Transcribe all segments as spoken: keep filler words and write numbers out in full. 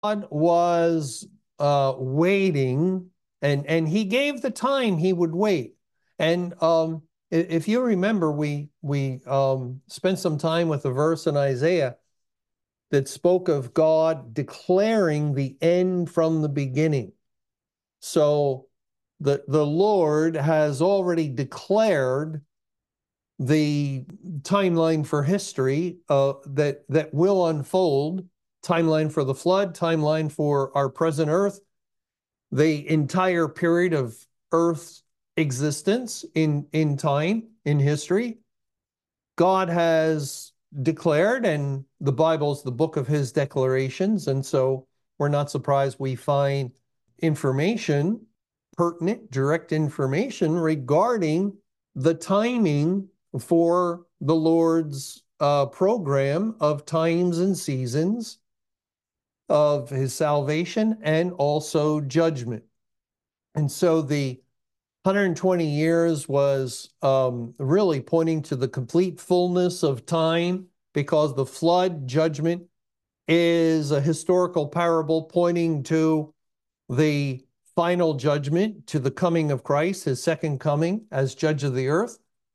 God was uh, waiting, and and he gave the time he would wait. And um, if you remember, we we um, spent some time with a verse in Isaiah that spoke of God declaring the end from the beginning. So the the Lord has already declared the timeline for history uh, that that will unfold, timeline for the flood, timeline for our present earth, the entire period of earth's existence in in time, in history. God has declared, and the Bible's the book of his declarations, and so we're not surprised we find information, pertinent, direct information regarding the timing for the Lord's uh, program of times and seasons of his salvation and also judgment. And so the one hundred twenty years was um, really pointing to the complete fullness of time, because the flood judgment is a historical parable pointing to the final judgment, to the coming of Christ, his second coming as judge of the earth.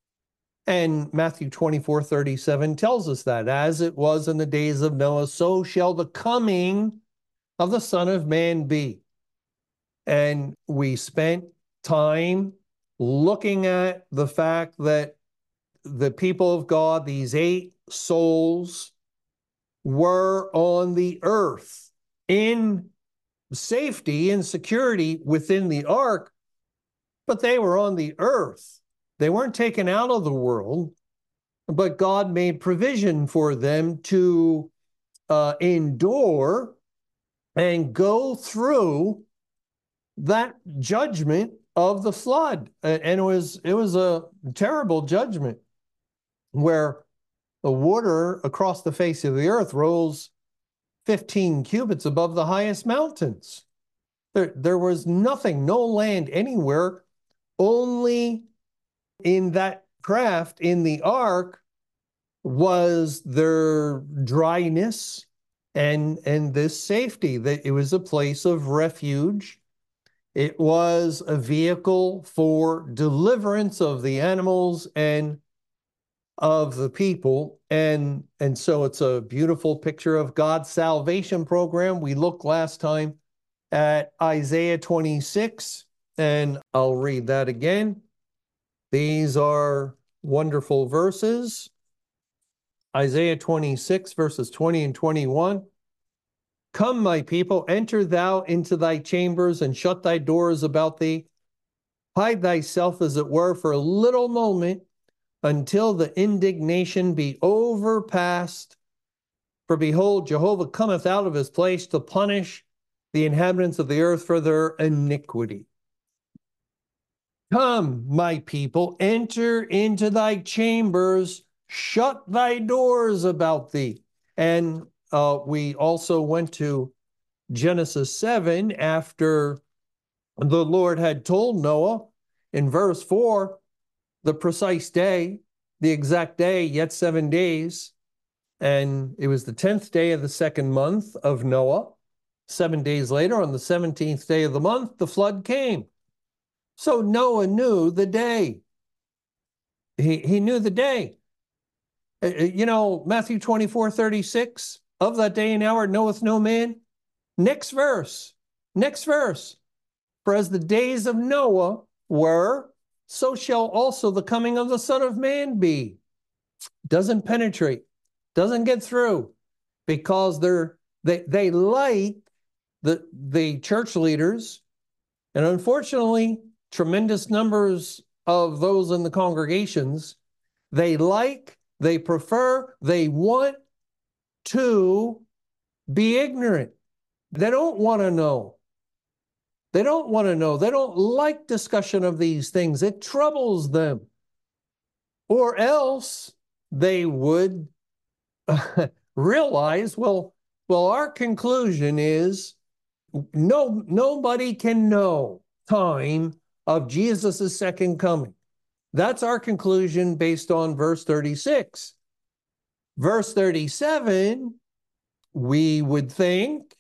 And Matthew twenty-four thirty-seven tells us that, as it was in the days of Noah, so shall the coming of the Son of Man be. And we spent time looking at the fact that the people of God, these eight souls, were on the earth in safety and security within the ark, but they were on the earth. They weren't taken out of the world, but God made provision for them to uh, endure and go through that judgment of the flood. And it was it was a terrible judgment where the water across the face of the earth rose fifteen cubits above the highest mountains. There, there was nothing, no land anywhere, only in that craft, in the ark, was their dryness and, and this safety. That it was a place of refuge. It was a vehicle for deliverance of the animals and of the people. And, and so it's a beautiful picture of God's salvation program. We looked last time at Isaiah twenty-six, and I'll read that again. These are wonderful verses. Isaiah twenty-six, verses twenty and twenty-one. Come, my people, enter thou into thy chambers and shut thy doors about thee. Hide thyself, as it were, for a little moment, until the indignation be overpast. For behold, Jehovah cometh out of his place to punish the inhabitants of the earth for their iniquity. Come, my people, enter into thy chambers, shut thy doors about thee. And uh, we also went to Genesis seven after the Lord had told Noah in verse four the precise day, the exact day, yet seven days. And it was the tenth day of the second month of Noah. Seven days later, on the seventeenth day of the month, the flood came. So Noah knew the day. He, he knew the day. You know, Matthew twenty-four thirty-six, of that day and hour knoweth no man. Next verse, next verse. For as the days of Noah were, so shall also the coming of the Son of Man be. Doesn't penetrate, doesn't get through, because they're, they, they like the, the church leaders, and unfortunately, tremendous numbers of those in the congregations, they like, they prefer, they want to be ignorant. They don't want to know. They don't want to know. They don't like discussion of these things. It troubles them. Or else they would realize, well, well, our conclusion is no, nobody can know time of Jesus' second coming. That's our conclusion based on verse thirty-six. Verse thirty-seven, we would think,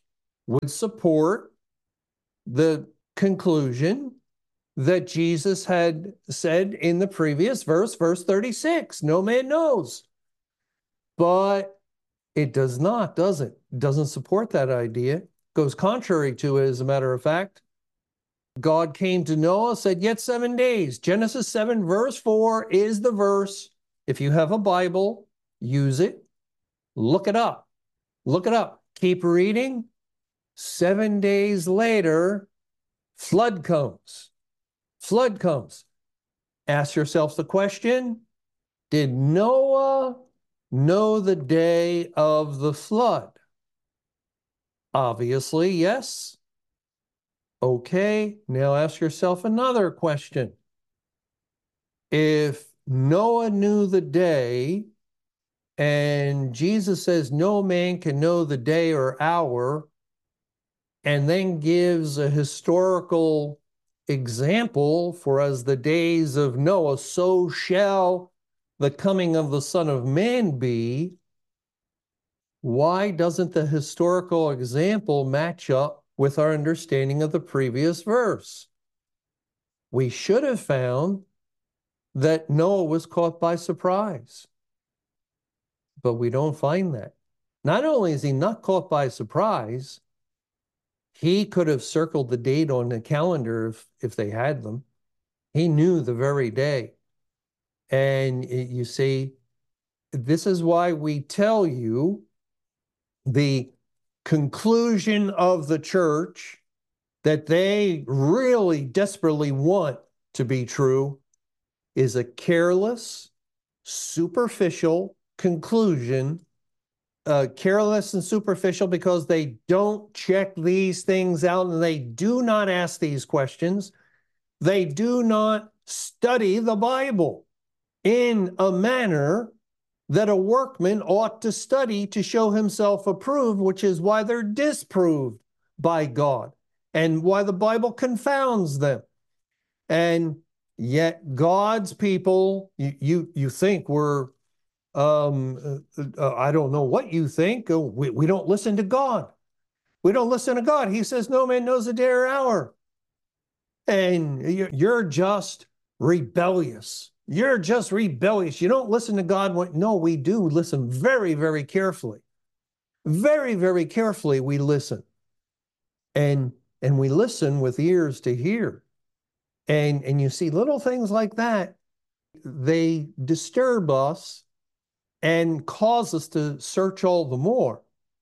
would support the conclusion that Jesus had said in the previous verse, verse thirty-six, no man knows. But it does not, does it? It doesn't support that idea. It goes contrary to it, as a matter of fact. God came to Noah, said, yet seven days. Genesis seven, verse four is the verse. If you have a Bible, use it. Look it up. Look it up. Keep reading. Seven days later, flood comes. Flood comes. Ask yourself the question, did Noah know the day of the flood? Obviously, yes. Okay, now ask yourself another question. If Noah knew the day, and Jesus says no man can know the day or hour, and then gives a historical example, for as the days of Noah, so shall the coming of the Son of Man be, why doesn't the historical example match up with our understanding of the previous verse? We should have found that Noah was caught by surprise, but we don't find that. Not only is he not caught by surprise, he could have circled the date on the calendar if, if they had them. He knew the very day. And you see, this is why we tell you the conclusion of the church that they really desperately want to be true is a careless, superficial conclusion. Uh, careless and superficial because they don't check these things out and they do not ask these questions. They do not study the Bible in a manner that a workman ought to study to show himself approved, which is why they're disproved by God and why the Bible confounds them. And yet God's people, you, you, you think we're Um, uh, I don't know what you think. We, we don't listen to God. We don't listen to God. He says, no man knows the day or hour. And you're just rebellious. You're just rebellious. You don't listen to God. No, we do listen very, very carefully. Very, very carefully we listen. And, and we listen with ears to hear. And, and you see little things like that, they disturb us and cause us to search all the more,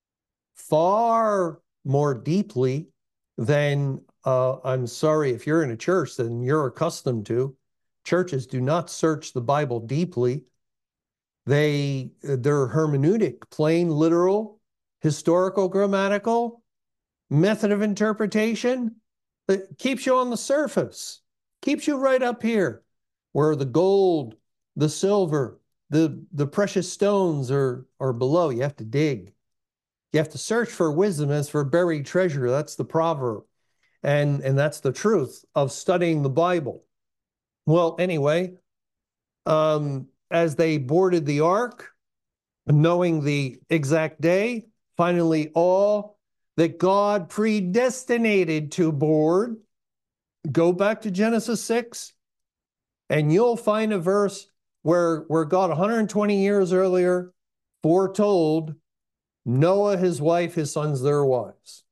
far more deeply than, uh, I'm sorry, if you're in a church, than you're accustomed to. Churches do not search the Bible deeply. They, their hermeneutic, plain, literal, historical, grammatical, method of interpretation, that keeps you on the surface, keeps you right up here, where the gold, the silver, The, the precious stones are, are below. You have to dig. You have to search for wisdom as for buried treasure. That's the proverb. And, and that's the truth of studying the Bible. Well, anyway, um, as they boarded the ark, knowing the exact day, finally all that God predestinated to board, go back to Genesis six, and you'll find a verse where, where God one hundred twenty years earlier foretold Noah, his wife, his sons, their wives.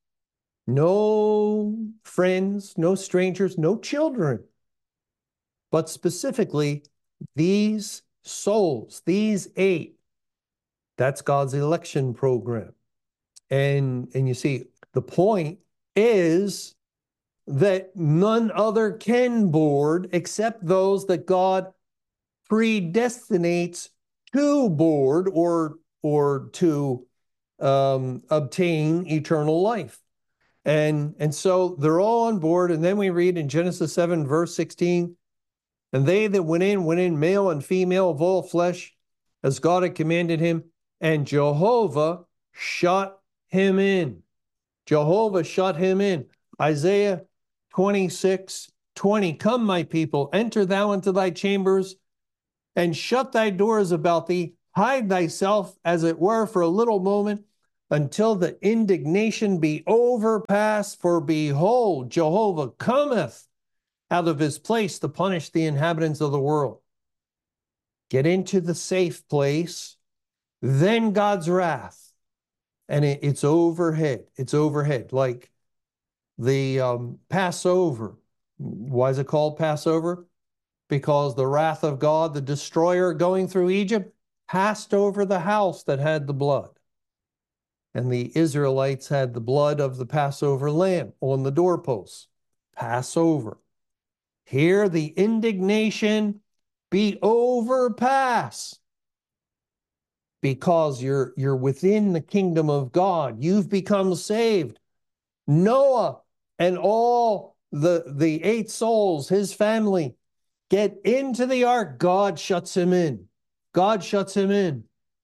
No friends, no strangers, no children. But specifically, these souls, these eight, that's God's election program. And, and you see, the point is that none other can board except those that God predestinates to board or, or to um, obtain eternal life. And, and so they're all on board. And then we read in Genesis seven, verse sixteen, and they that went in, went in male and female of all flesh, as God had commanded him, and Jehovah shut him in. Jehovah shut him in. Isaiah twenty-six, twenty, come, my people, enter thou into thy chambers, and shut thy doors about thee, hide thyself, as it were, for a little moment, until the indignation be overpassed, for behold, Jehovah cometh out of his place to punish the inhabitants of the world. Get into the safe place, then God's wrath. And it, it's overhead. It's overhead, like the um, Passover. Why is it called Passover? Because the wrath of God, the destroyer going through Egypt, passed over the house that had the blood. And the Israelites had the blood of the Passover lamb on the doorposts. Passover. Here the indignation be overpass, because you're, you're within the kingdom of God. You've become saved. Noah and all the, the eight souls, his family, get into the ark. God shuts him in. God shuts him in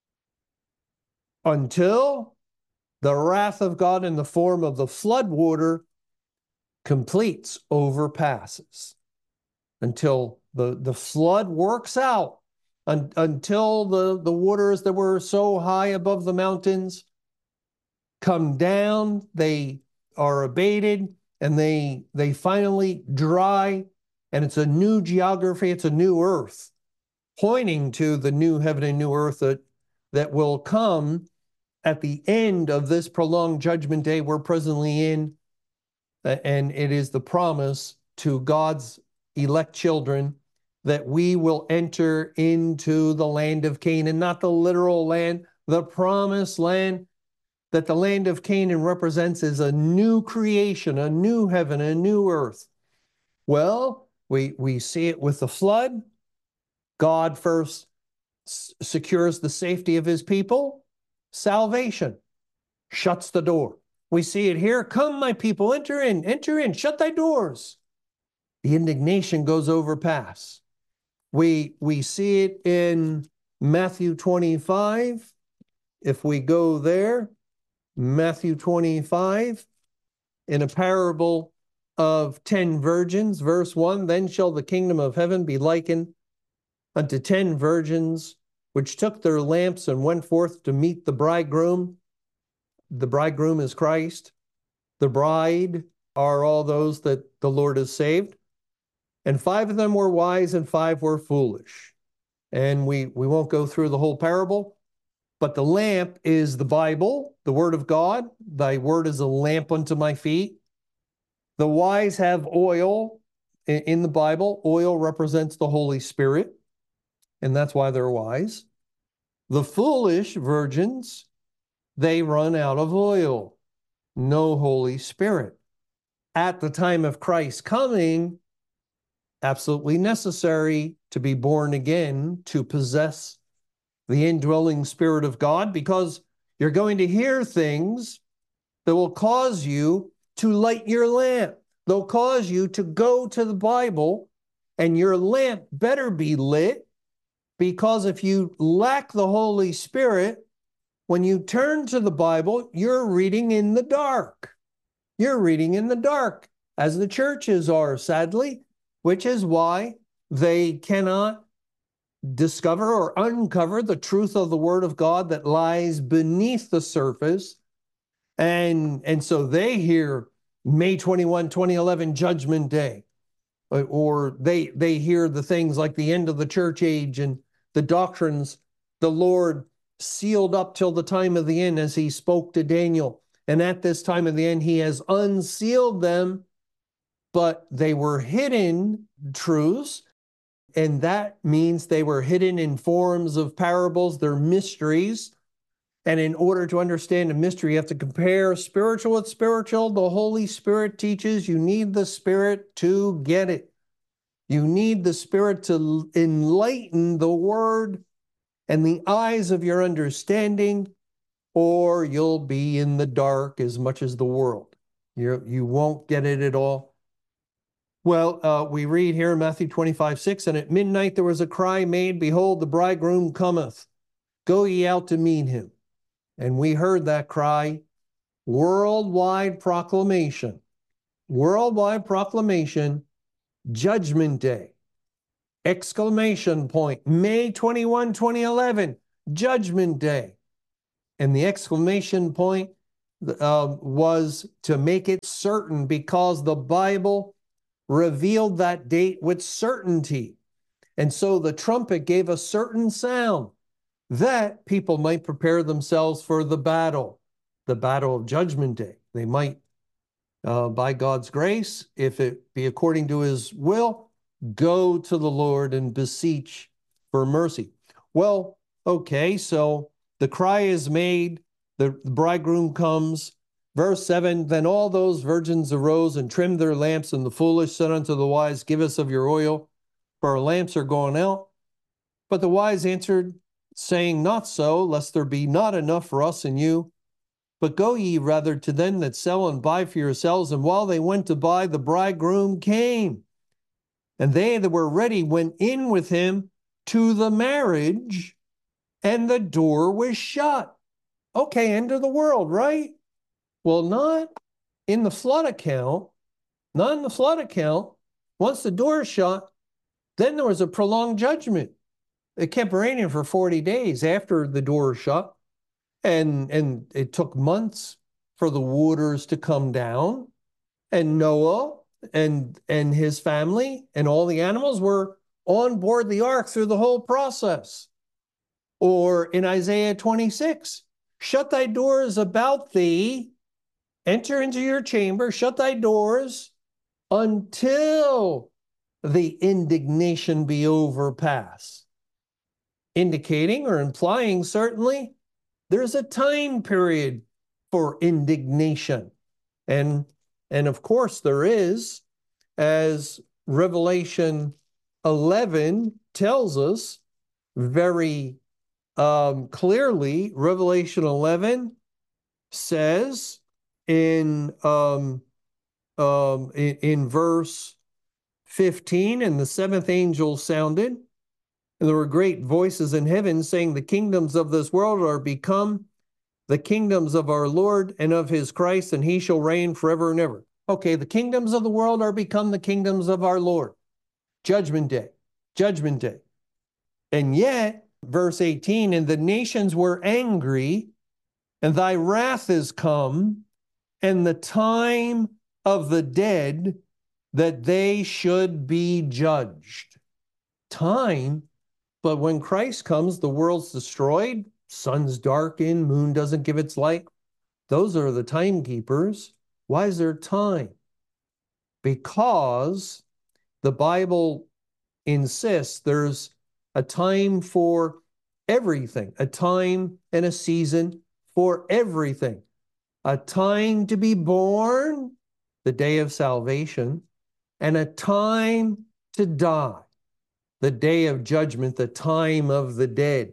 until the wrath of God in the form of the flood water completes, overpasses, until the, the flood works out, un, until the, the waters that were so high above the mountains come down, they are abated, and they, they finally dry, and it's a new geography, it's a new earth, pointing to the new heaven and new earth that, that will come at the end of this prolonged judgment day we're presently in. And it is the promise to God's elect children that we will enter into the land of Canaan, not the literal land, the promised land that the land of Canaan represents is a new creation, a new heaven, a new earth. Well, we, we see it with the flood. God first s- secures the safety of his people. Salvation shuts the door. We see it here. Come, my people, enter in, enter in, shut thy doors. The indignation goes overpass. We, we see it in Matthew twenty-five. If we go there, Matthew twenty-five, in a parable of ten virgins, verse one, then shall the kingdom of heaven be likened unto ten virgins, which took their lamps and went forth to meet the bridegroom. The bridegroom is Christ. The bride are all those that the Lord has saved. And five of them were wise and five were foolish. And we, we won't go through the whole parable, but the lamp is the Bible, the word of God. Thy word is a lamp unto my feet. The wise have oil in the Bible. Oil represents the Holy Spirit, and that's why they're wise. The foolish virgins, they run out of oil, no Holy Spirit. At the time of Christ's coming, absolutely necessary to be born again, to possess the indwelling Spirit of God, because you're going to hear things that will cause you to light your lamp. They'll cause you to go to the Bible, and your lamp better be lit, because if you lack the Holy Spirit, when you turn to the Bible, you're reading in the dark. You're reading in the dark, as the churches are, sadly, which is why they cannot discover or uncover the truth of the Word of God that lies beneath the surface. And, and so they hear May twenty-first, twenty eleven, Judgment Day, or they, they hear the things like the end of the church age and the doctrines the Lord sealed up till the time of the end as he spoke to Daniel. And at this time of the end, he has unsealed them, but they were hidden truths. And that means they were hidden in forms of parables. They're mysteries. And in order to understand a mystery, you have to compare spiritual with spiritual. The Holy Spirit teaches you need the Spirit to get it. You need the Spirit to enlighten the Word and the eyes of your understanding, or you'll be in the dark as much as the world. You, you won't get it at all. Well, uh, we read here in Matthew twenty-five, six, and at midnight there was a cry made, behold, the bridegroom cometh. Go ye out to meet him. And we heard that cry, worldwide proclamation, worldwide proclamation, Judgment Day, exclamation point, May twenty-first, twenty eleven, Judgment Day. And the exclamation point uh, was to make it certain, because the Bible revealed that date with certainty. And so the trumpet gave a certain sound that people might prepare themselves for the battle, the battle of Judgment Day. They might, uh, by God's grace, if it be according to his will, go to the Lord and beseech for mercy. Well, okay, so the cry is made, the, the bridegroom comes. Verse seven, then all those virgins arose and trimmed their lamps, and the foolish said unto the wise, give us of your oil, for our lamps are gone out. But the wise answered, saying, not so, lest there be not enough for us and you. But go ye rather to them that sell and buy for yourselves. And while they went to buy, the bridegroom came. And they that were ready went in with him to the marriage, and the door was shut. Okay, end of the world, right? Well, not in the flood account. Not in the flood account. Once the door is shut, then there was a prolonged judgment. It kept raining for forty days after the door was shut. And, and it took months for the waters to come down. And Noah and, and his family and all the animals were on board the ark through the whole process. Or in Isaiah twenty-six, shut thy doors about thee, enter into your chamber, shut thy doors until the indignation be overpassed. Indicating or implying, certainly, there's a time period for indignation. And, and of course there is, as Revelation eleven tells us very um, clearly. Revelation eleven says in, um, um, in, in verse fifteen, and the seventh angel sounded, and there were great voices in heaven saying, the kingdoms of this world are become the kingdoms of our Lord and of his Christ, and he shall reign forever and ever. Okay, the kingdoms of the world are become the kingdoms of our Lord. Judgment Day, Judgment Day. And yet, verse eighteen, and the nations were angry, and thy wrath is come, and the time of the dead that they should be judged. Time? But when Christ comes, the world's destroyed, sun's darkened, moon doesn't give its light. Those are the timekeepers. Why is there time? Because the Bible insists there's a time for everything, a time and a season for everything. A time to be born, the day of salvation, and a time to die, the day of judgment, the time of the dead.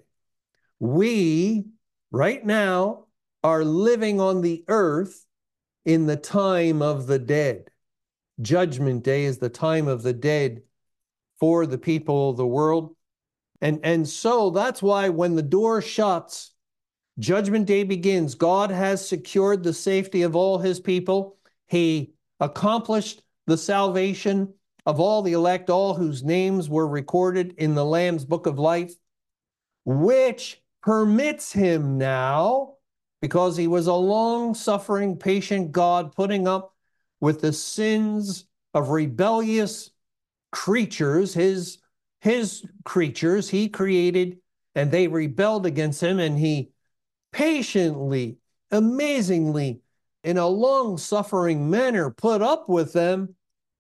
We, right now, are living on the earth in the time of the dead. Judgment Day is the time of the dead for the people of the world. And, and so that's why when the door shuts, Judgment Day begins. God has secured the safety of all his people. He accomplished the salvation of all the elect, all whose names were recorded in the Lamb's Book of Life, which permits him now, because he was a long-suffering, patient God, putting up with the sins of rebellious creatures, his, his creatures he created, and they rebelled against him, and he patiently, amazingly, in a long-suffering manner, put up with them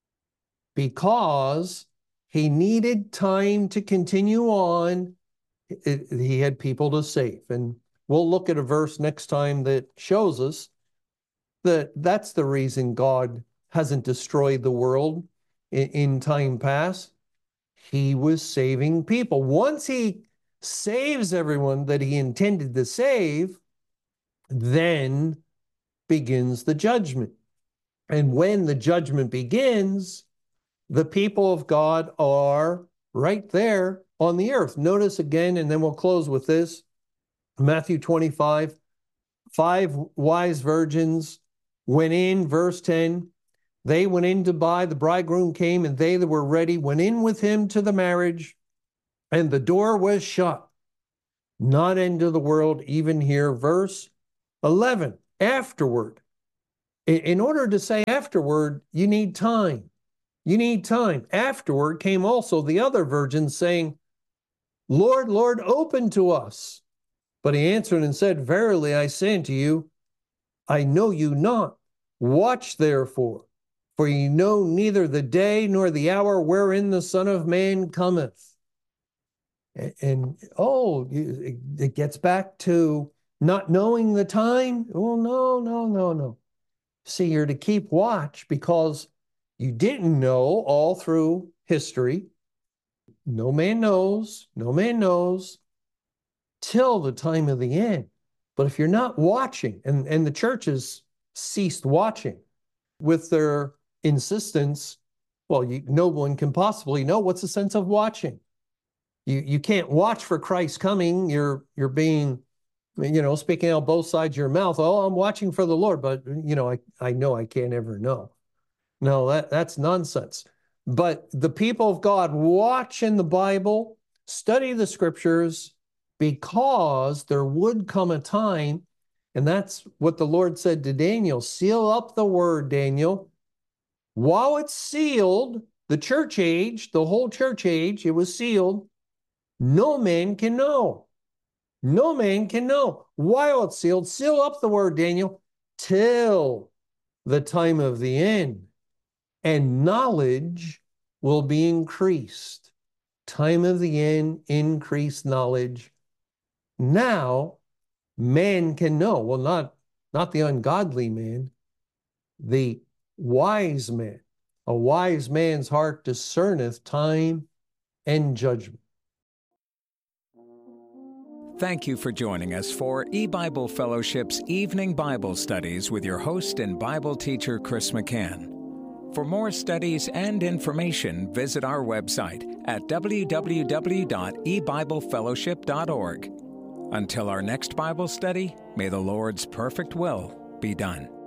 because he needed time to continue on. It, he had people to save. And we'll look at a verse next time that shows us that that's the reason God hasn't destroyed the world in, in time past. He was saving people. Once he saves everyone that he intended to save, then begins the judgment. And when the judgment begins, the people of God are right there on the earth. Notice again, and then we'll close with this, Matthew twenty-five, five wise virgins went in, verse ten, they went in to buy, the bridegroom came, and they that were ready went in with him to the marriage, and the door was shut. not into the world, even here. Verse eleven, afterward. In order to say afterward, you need time. You need time. Afterward came also the other virgins, saying, Lord, Lord, open to us. But he answered and said, Verily I say unto you, I know you not. Watch therefore, for ye know neither the day nor the hour wherein the Son of Man cometh. And, and oh, it gets back to not knowing the time. Oh, no, no, no, no. See, you're to keep watch because you didn't know all through history. No man knows, no man knows till the time of the end. But if you're not watching, and, and the church has ceased watching with their insistence, well, you, no one can possibly know. What's the sense of watching? You you can't watch for Christ's coming. You're you're being, you know, speaking out both sides of your mouth. Oh, I'm watching for the Lord, but you know, I, I know I can't ever know. No, that, that's nonsense. But the people of God watch in the Bible, study the scriptures, because there would come a time, and that's what the Lord said to Daniel, seal up the word, Daniel. While it's sealed, the church age, the whole church age, it was sealed, no man can know. No man can know. While it's sealed, seal up the word, Daniel, till the time of the end. And knowledge will be increased. Time of the end, increased knowledge. Now, man can know. Well, not, not the ungodly man, the wise man. A wise man's heart discerneth time and judgment. Thank you for joining us for E-Bible Fellowship's Evening Bible Studies with your host and Bible teacher, Chris McCann. For more studies and information, visit our website at w w w dot e bible fellowship dot org. Until our next Bible study, may the Lord's perfect will be done.